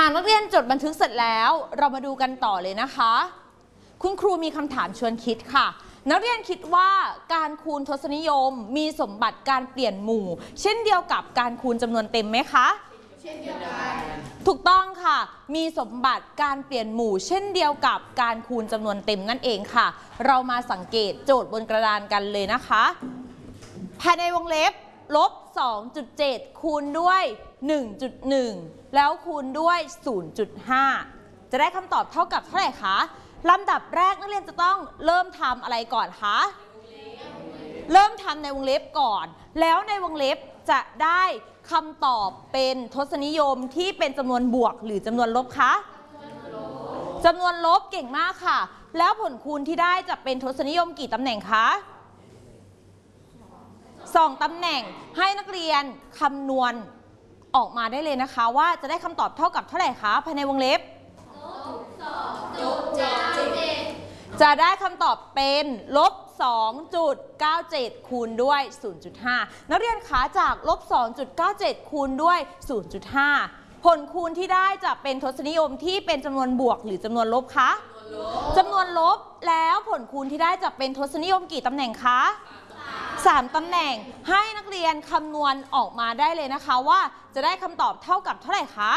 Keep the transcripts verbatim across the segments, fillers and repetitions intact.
ากนักเรียนจดบันทึกเสร็จแล้วเรามาดูกันต่อเลยนะคะคุณครูมีคำถามชวนคิดค่ะนักเรียนคิดว่าการคูณทศนิยมมีสมบัติการเปลี่ยนหมู่เช่นเดียวกับการคูณจำนวนเต็มไหมคะเช่นเดียวกันถูกต้องค่ะมีสมบัติการเปลี่ยนหมู่เช่นเดียวกับการคูณจำนวนเต็มนั่นเองค่ะเรามาสังเกตโจทย์บนกระดานกันเลยนะคะภายในวงเล็บลบ สองจุดเจ็ด คูณด้วย หนึ่งจุดหนึ่ง แล้วคูณด้วย ศูนย์จุดห้า จะได้คำตอบเท่ากับเท่าไหร่คะลำดับแรกนักเรียนจะต้องเริ่มทำอะไรก่อนคะเริ่มทำในวงเล็บก่อนแล้วในวงเล็บจะได้คำตอบเป็นทศนิยมที่เป็นจำนวนบวกหรือจำนวนลบคะจำนวนลบเก่งมากค่ะแล้วผลคูณที่ได้จะเป็นทศนิยมกี่ตำแหน่งคะสองตำแหน่งให้นักเรียนคำนวณออกมาได้เลยนะคะว่าจะได้คำตอบเท่ากับเท่าไหร่คะภายในวงเล็บจะได้คำตอบเป็นลบ สองจุดเก้าเจ็ด คูณด้วย ศูนย์จุดห้า นักเรียนคะจากลบ สองจุดเก้าเจ็ด คูณด้วย ศูนย์จุดห้า ผลคูณที่ได้จะเป็นทศนิยมที่เป็นจำนวนบวกหรือจำนวนลบคะจำนวนลบแล้วผลคูณที่ได้จะเป็นทศนิยมกี่ตำแหน่งคะสามตำแหน่งให้นักเรียนคำนวณออกมาได้เลยนะคะว่าจะได้คำตอบเท่ากับเท่าไหร่คะ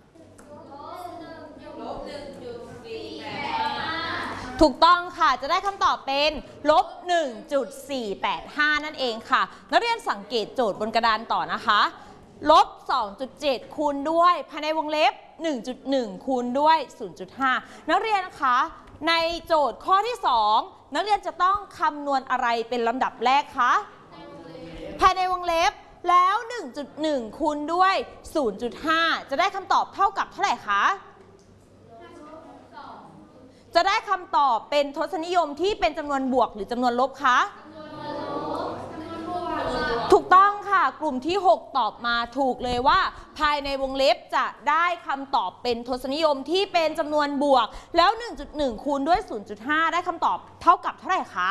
ถูกต้องค่ะจะได้คำตอบเป็นลบ หนึ่งจุดสี่แปดห้า นั่นเองค่ะนักเรียนสังเกตโจทย์บนกระดานต่อนะคะลบ สองจุดเจ็ด คูณด้วยภายในวงเล็บ หนึ่งจุดหนึ่ง คูณด้วย ศูนย์จุดห้า นักเรียนนะคะในโจทย์ข้อที่สองนักเรียนจะต้องคำนวณอะไรเป็นลำดับแรกคะภายในวงเล็บแล้ว หนึ่งจุดหนึ่ง คูณด้วย ศูนย์จุดห้า จะได้คำตอบเท่ากับเท่าไหร่คะจะได้คำตอบเป็นทศนิยมที่เป็นจำนวนบวกหรือจำนวนลบคะถูกต้องค่ะกลุ่มที่หกตอบมาถูกเลยว่าภายในวงเล็บจะได้คำตอบเป็นทศนิยมที่เป็นจำนวนบวกแล้ว หนึ่งจุดหนึ่ง คูณด้วย ศูนย์จุดห้า ได้คำตอบเท่ากับเท่าไหร่คะ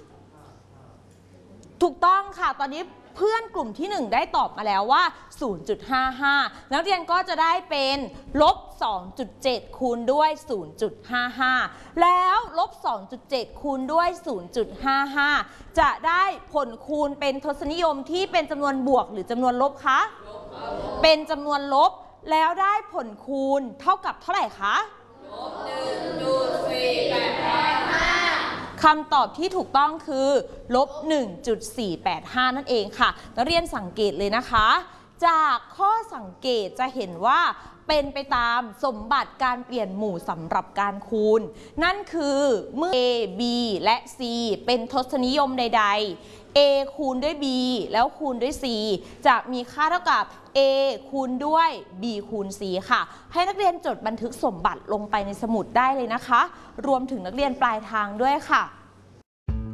ถูกต้องค่ะตอนนี้เพื่อนกลุ่มที่หนึ่งได้ตอบมาแล้วว่า ศูนย์จุดห้าห้า นักเรียนก็จะได้เป็นลบ สองจุดเจ็ด คูณด้วย ศูนย์จุดห้าห้า แล้วลบ สองจุดเจ็ด คูณด้วย ศูนย์จุดห้าห้า จะได้ผลคูณเป็นทศนิยมที่เป็นจำนวนบวกหรือจำนวนลบคะเป็นจำนวนลบแล้วได้ผลคูณเท่ากับเท่าไหร่คะลบ หนึ่งจุดสี่แปดห้าคำตอบที่ถูกต้องคือลบ หนึ่งจุดสี่แปดห้า นั่นเองค่ะนักเรียนสังเกตเลยนะคะจากข้อสังเกตจะเห็นว่าเป็นไปตามสมบัติการเปลี่ยนหมู่สำหรับการคูณนั่นคือเมื่อ A B และ C เป็นทศนิยมใดๆ A คูณด้วย B แล้วคูณด้วย C จะมีค่าเท่ากับ A คูณด้วย B คูณ C ค่ะให้นักเรียนจดบันทึกสมบัติลงไปในสมุดได้เลยนะคะรวมถึงนักเรียนปลายทางด้วยค่ะ